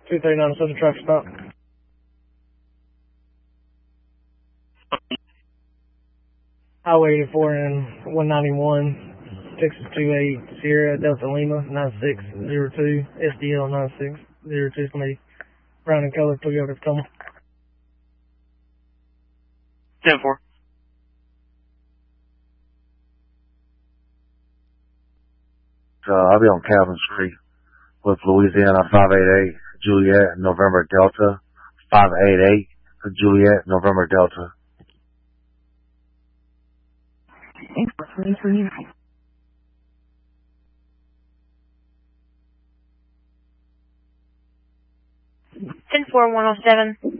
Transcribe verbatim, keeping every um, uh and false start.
two three nine seven traffic stop. Highway eighty-four and one ninety-one, Texas two eight Sierra Delta Lima nine six zero two, S D L nine six zero two, somebody brown and color Toyota Tacoma. ten four. Uh, I'll be on Calvin Street with Louisiana five eight eight, Juliet, November Delta, five eight eight, Juliet, November Delta. ten four one oh seven.